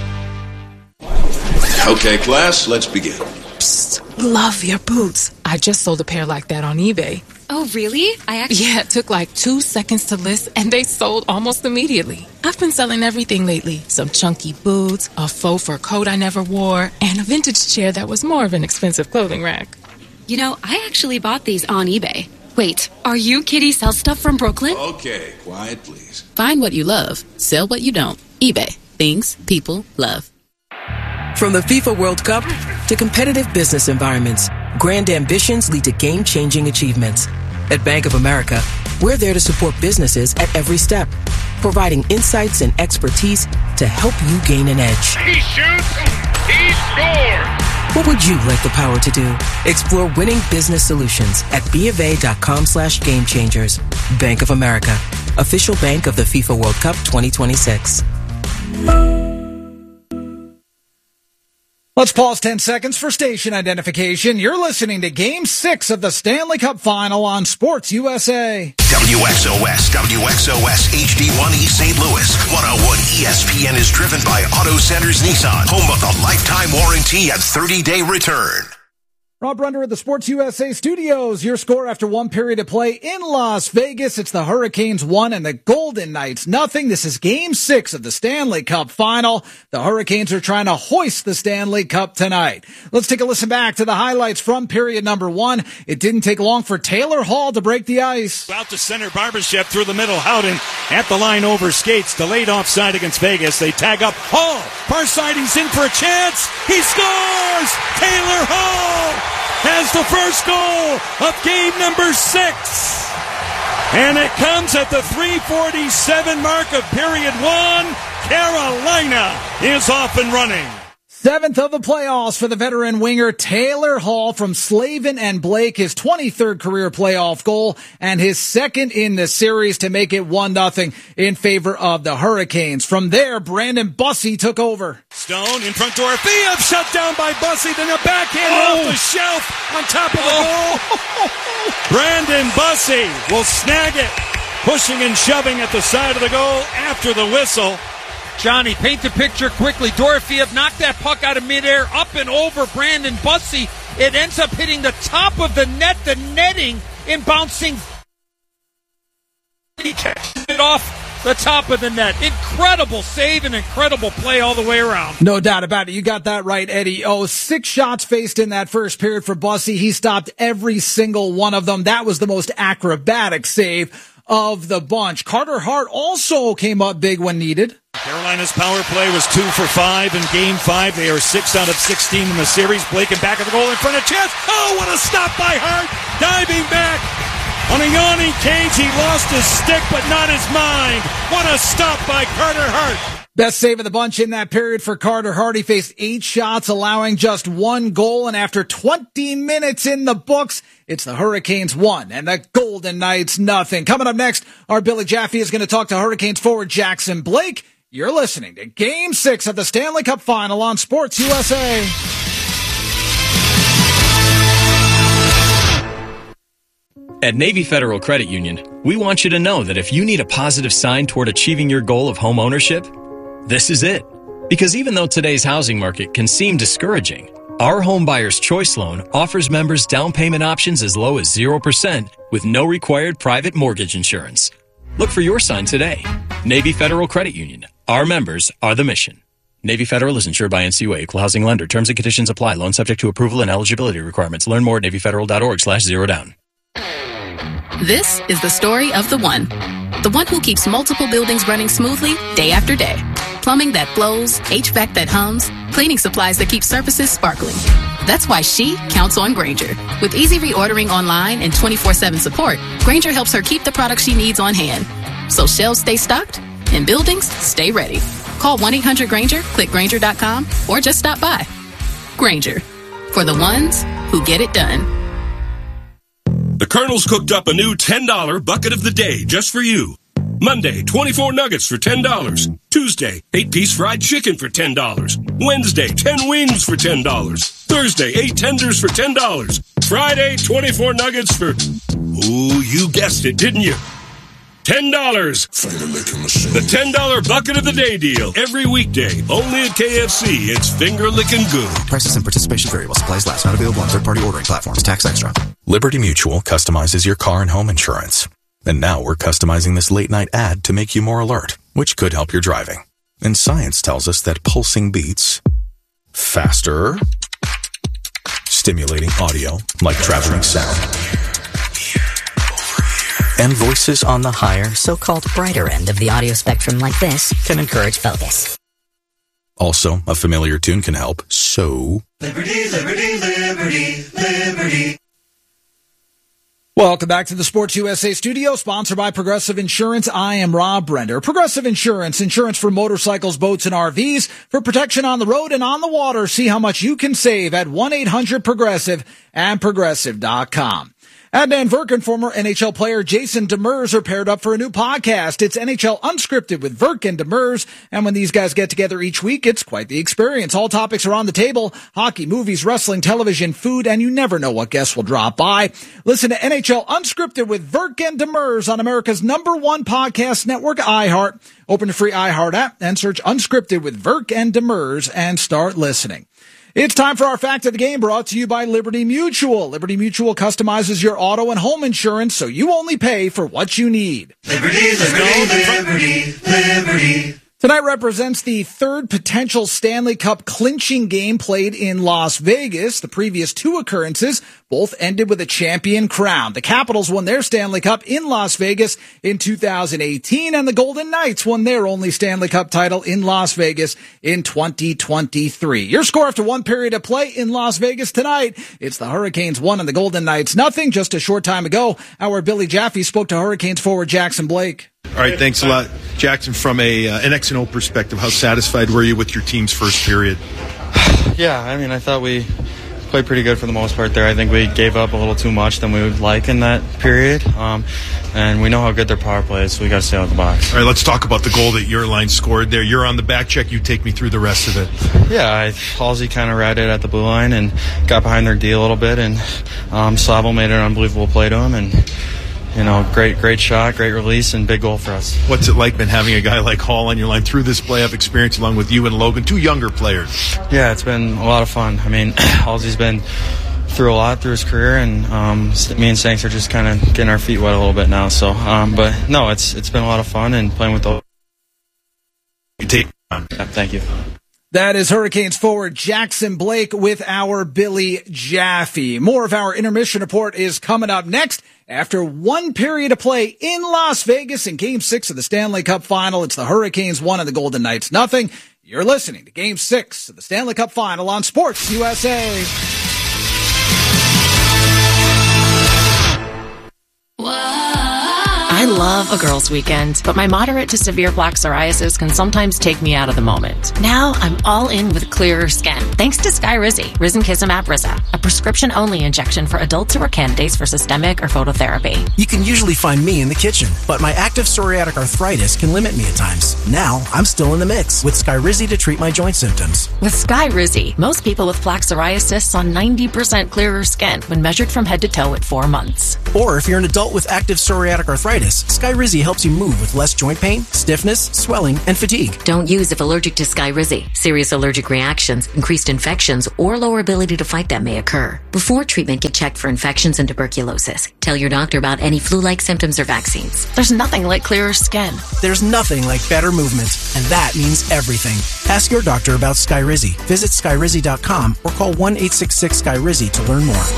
Speaker 24: Okay, class, let's begin.
Speaker 25: Psst, love your boots. I just sold a pair like that on eBay.
Speaker 26: Oh, really?
Speaker 25: Yeah, it took like 2 seconds to list, and they sold almost immediately. I've been selling everything lately. Some chunky boots, a faux fur coat I never wore, and a vintage chair that was more of an expensive clothing rack.
Speaker 26: You know, I actually bought these on eBay. Wait, are you Kitty Sell Stuff from Brooklyn?
Speaker 24: Okay, quiet, please.
Speaker 27: Find what you love. Sell what you don't. eBay. Things people love.
Speaker 11: From the FIFA World Cup to competitive business environments, grand ambitions lead to game-changing achievements. At Bank of America, we're there to support businesses at every step, providing insights and expertise to help you gain an edge.
Speaker 12: He shoots, he scores!
Speaker 11: What would you like the power to do? Explore winning business solutions at BofA.com/gamechangers. Bank of America, official bank of the FIFA World Cup 2026.
Speaker 28: Let's pause 10 seconds for station identification. You're listening to Game 6 of the Stanley Cup Final on Sports USA.
Speaker 29: WXOS, WXOS HD1 East St. Louis. 101 ESPN is driven by Auto Centers Nissan, home of the lifetime warranty and 30-day return.
Speaker 28: Rob Brunder at the Sports USA studios. Your score after one period of play in Las Vegas. It's the Hurricanes 1 and the Golden Knights 0. This is Game 6 of the Stanley Cup Final. The Hurricanes are trying to hoist the Stanley Cup tonight. Let's take a listen back to the highlights from period number 1. It didn't take long for Taylor Hall to break the ice.
Speaker 2: Out to center, Barbashev through the middle. Howden at the line over skates. Delayed offside against Vegas. They tag up Hall. Far side, he's in for a chance. He scores! Taylor Hall has the first goal of game number 6. And it comes at the 3:47 mark of period 1. Carolina is off and running.
Speaker 28: 7th of the playoffs for the veteran winger Taylor Hall from Slavin and Blake, his 23rd career playoff goal and his second in the series to make it 1-0 in favor of the Hurricanes. From there, Brandon Bussey took over.
Speaker 2: Stone in front, Dorofeev shut down by Bussey, then a backhand off the shelf on top of the goal. Brandon Bussey will snag it, pushing and shoving at the side of the goal after the whistle.
Speaker 1: Johnny, paint the picture quickly. Dorofeev knocked that puck out of midair, up and over Brandon Bussey. It ends up hitting the top of the net, the netting, and bouncing. He catches it off the top of the net. Incredible save and incredible play all the way around.
Speaker 28: No doubt about it. You got that right, Eddie. 6 shots faced in that first period for Bussey. He stopped every single one of them. That was the most acrobatic save of the bunch. Carter Hart also came up big when needed.
Speaker 2: Carolina's power play was 2 for 5 in Game 5. They are 6 out of 16 in the series. Blake and back of the goal in front of Chess. Oh, what a stop by Hart. Diving back. On a yawning Cage, he lost his stick, but not his mind. What a stop by Carter Hart.
Speaker 28: Best save of the bunch in that period for Carter Hart. He faced 8 shots, allowing just 1 goal. And after 20 minutes in the books, it's the Hurricanes 1 and the Golden Knights nothing. Coming up next, our Billy Jaffe is going to talk to Hurricanes forward Jackson Blake. You're listening to Game 6 of the Stanley Cup Final on Sports USA.
Speaker 3: At Navy Federal Credit Union, we want you to know that if you need a positive sign toward achieving your goal of home ownership, this is it. Because even though today's housing market can seem discouraging, our Home Buyer's Choice Loan offers members down payment options as low as 0% with no required private mortgage insurance. Look for your sign today. Navy Federal Credit Union. Our members are the mission. Navy Federal is insured by NCUA, Equal Housing Lender. Terms and conditions apply. Loan subject to approval and eligibility requirements. Learn more at NavyFederal.org/zerodown.
Speaker 27: This is the story of the one who keeps multiple buildings running smoothly day after day. Plumbing that flows, HVAC that hums, cleaning supplies that keep surfaces sparkling. That's why she counts on Grainger. With easy reordering online and 24/7 support, Grainger helps her keep the products she needs on hand. So shelves stay stocked and buildings stay ready. Call 1-800-GRAINGER, click Grainger.com, or just stop by. Grainger, for the ones who get it done.
Speaker 4: The Colonel's cooked up a new $10 bucket of the day just for you. Monday, 24 nuggets for $10. Tuesday, 8-piece fried chicken for $10. Wednesday, 10 wings for $10. Thursday, 8 tenders for $10. Friday, 24 nuggets for... Ooh, you guessed it, didn't you? $10. The $10 bucket of the day deal. Every weekday. Only at KFC. It's finger-licking good.
Speaker 5: Prices and participation vary while supplies last. Not available on third-party ordering platforms. Tax extra.
Speaker 6: Liberty Mutual customizes your car and home insurance. And now we're customizing this late-night ad to make you more alert, which could help your driving. And science tells us that pulsing beats faster, stimulating audio like traveling sound, and voices on the higher,
Speaker 7: so-called brighter end of the audio spectrum like this can encourage focus.
Speaker 6: Also, a familiar tune can help, so...
Speaker 17: Liberty, liberty, liberty, liberty.
Speaker 28: Welcome back to the Sports USA studio, sponsored by Progressive Insurance. I am Rob Brender. Progressive Insurance, insurance for motorcycles, boats, and RVs, for protection on the road and on the water. See how much you can save at 1-800-PROGRESSIVE and Progressive.com. Adnan Virk and former NHL player Jason Demers are paired up for a new podcast. It's NHL Unscripted with Virk and Demers, and when these guys get together each week, it's quite the experience. All topics are on the table: hockey, movies, wrestling, television, food, and you never know what guests will drop by. Listen to NHL Unscripted with Virk and Demers on America's #1 podcast network, iHeart. Open the free iHeart app and search Unscripted with Virk and Demers and start listening. It's time for our Fact of the Game, brought to you by Liberty Mutual. Liberty Mutual customizes your auto and home insurance so you only pay for what you need.
Speaker 17: Liberty, liberty, liberty, liberty.
Speaker 28: Tonight represents the third potential Stanley Cup clinching game played in Las Vegas. The previous 2 occurrences both ended with a champion crown. The Capitals won their Stanley Cup in Las Vegas in 2018, and the Golden Knights won their only Stanley Cup title in Las Vegas in 2023. Your score after 1 period of play in Las Vegas tonight: it's the Hurricanes 1 and the Golden Knights nothing. Just a short time ago, our Billy Jaffe spoke to Hurricanes forward Jackson Blake.
Speaker 8: All right, thanks a lot, Jackson. From an X&O perspective, how satisfied were you with your team's first period?
Speaker 10: Yeah, I mean, I thought we played pretty good for the most part there. I think we gave up a little too much than we would like in that period, and we know how good their power play is, so we got to stay out of the box.
Speaker 8: All right, let's talk about the goal that your line scored there. You're on the back check. You take me through the rest of it.
Speaker 10: Yeah, Halsey kind of read it at the blue line and got behind their D a little bit, and Slavo made an unbelievable play to him, and great shot, great release, and big goal for us.
Speaker 8: What's it like, been having a guy like Hall on your line through this playoff experience along with you and Logan, 2 younger players?
Speaker 10: Yeah, it's been a lot of fun. I mean, Halsey's been through a lot through his career, and me and Sanks are just kind of getting our feet wet a little bit now. So, but no, it's been a lot of fun, and playing with the... Yeah, thank you.
Speaker 28: That is Hurricanes forward Jackson Blake with our Billy Jaffe. More of our intermission report is coming up next. After 1 period of play in Las Vegas in Game 6 of the Stanley Cup Final, it's the Hurricanes 1 and the Golden Knights nothing. You're listening to Game 6 of the Stanley Cup Final on Sports USA.
Speaker 26: Whoa.
Speaker 9: love a girls' weekend, but my moderate to severe plaque psoriasis can sometimes take me out of the moment. Now I'm all in with clearer skin, thanks to Skyrizi, Risankizumab Riza, a prescription-only injection for adults who are candidates for systemic or phototherapy.
Speaker 13: You can usually find me in the kitchen, but my active psoriatic arthritis can limit me at times. Now I'm still in the mix with Skyrizi to treat my joint symptoms.
Speaker 9: With Skyrizi, most people with plaque psoriasis saw 90% clearer skin when measured from head to toe at 4 months.
Speaker 13: Or if you're an adult with active psoriatic arthritis, Skyrizi helps you move with less joint pain, stiffness, swelling, and fatigue.
Speaker 7: Don't use if allergic to Skyrizi. Serious allergic reactions, increased infections, or lower ability to fight them may occur. Before treatment, get checked for infections and tuberculosis. Tell your doctor about any flu-like symptoms or vaccines.
Speaker 9: There's nothing like clearer skin.
Speaker 13: There's nothing like better movement, and that means everything. Ask your doctor about Skyrizi. Visit Skyrizi.com or call 1-866-SKYRIZI to learn more.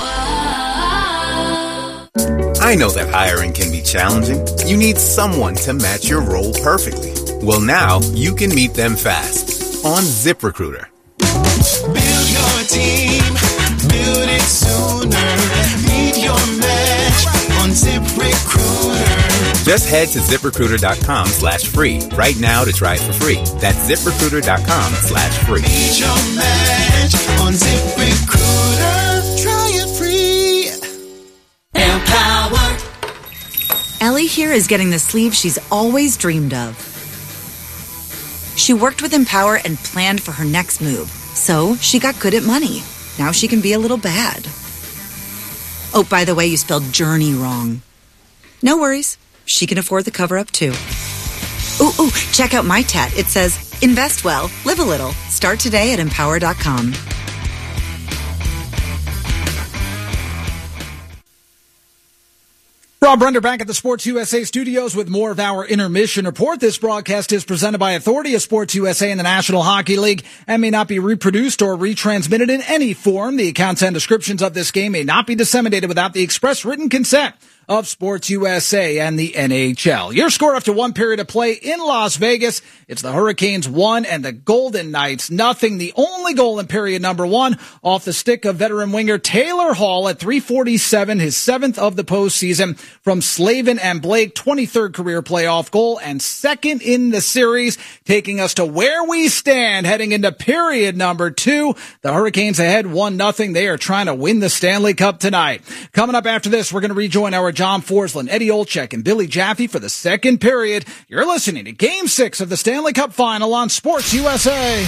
Speaker 14: I know that hiring can be challenging. You need someone to match your role perfectly. Well, now you can meet them fast on ZipRecruiter.
Speaker 17: Build your team, build it sooner. Meet your match on ZipRecruiter.
Speaker 14: Just head to ZipRecruiter.com/free right now to try it for free. That's ZipRecruiter.com/free.
Speaker 17: Meet your match on ZipRecruiter. Try it free. Empower.
Speaker 15: Ellie here is getting the sleeve she's always dreamed of. She worked with Empower and planned for her next move, so she got good at money. Now she can be a little bad. Oh, by the way, you spelled journey wrong. No worries. She can afford the cover-up, too. Ooh, check out my tat. It says, invest well, live a little. Start today at Empower.com.
Speaker 28: Rob Brender back at the Sports USA studios with more of our intermission report. This broadcast is presented by Authority of Sports USA and the National Hockey League and may not be reproduced or retransmitted in any form. The accounts and descriptions of this game may not be disseminated without the express written consent of Sports USA and the NHL. Your score after one period of play in Las Vegas. It's the Hurricanes 1 and the Golden Knights 0. The only goal in period number 1 off the stick of veteran winger Taylor Hall at 3:47, his 7th of the postseason from Slavin and Blake, 23rd career playoff goal and second in the series, taking us to where we stand heading into period number 2. The Hurricanes ahead 1-0. They are trying to win the Stanley Cup tonight. Coming up after this, we're going to rejoin our John Forsland, Eddie Olczyk, and Billy Jaffe for the second period. You're listening to Game 6 of the Stanley Cup Final on Sports USA.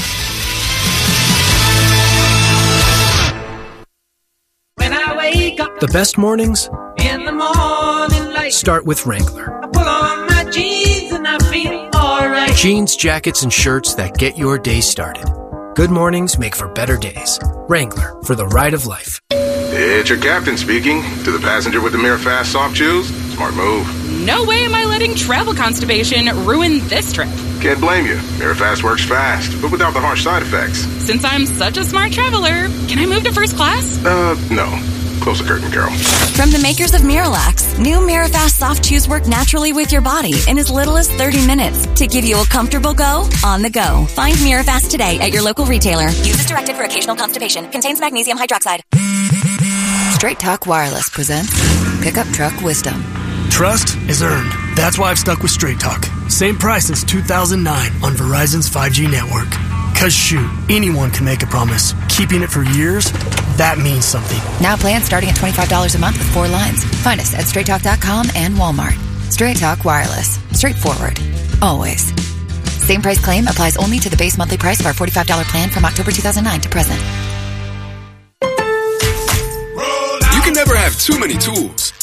Speaker 16: When I wake up,
Speaker 18: the best mornings
Speaker 16: in the morning light,
Speaker 18: start with Wrangler.
Speaker 16: I pull on my jeans and I feel alright.
Speaker 18: Jeans, jackets, and shirts that get your day started. Good mornings make for better days. Wrangler, for the ride of life.
Speaker 19: It's your captain speaking. To the passenger with the Mirror Fast soft chews, smart move.
Speaker 20: No way am I letting travel constipation ruin this trip.
Speaker 19: Can't blame you. Mirror Fast works fast, but without the harsh side effects.
Speaker 20: Since I'm such a smart traveler, can I move to first class?
Speaker 19: No. Close the curtain, Carol.
Speaker 21: From the makers of Miralax, new Mirafast soft chews work naturally with your body in as little as 30 minutes to give you a comfortable go on the go. Find Mirafast today at your local retailer. Use as directed for occasional constipation. Contains magnesium hydroxide.
Speaker 22: Straight Talk Wireless presents Pickup Truck Wisdom.
Speaker 23: Trust is earned. That's why I've stuck with Straight Talk. Same price since 2009 on Verizon's 5G network. Cause shoot, anyone can make a promise. Keeping it for years, that means something.
Speaker 22: Now plans starting at $25 a month with 4 lines. Find us at StraightTalk.com and Walmart. Straight Talk Wireless. Straightforward. Always. Same price claim applies only to the base monthly price of our $45 plan from October 2009 to present.
Speaker 30: You can never have too many tools.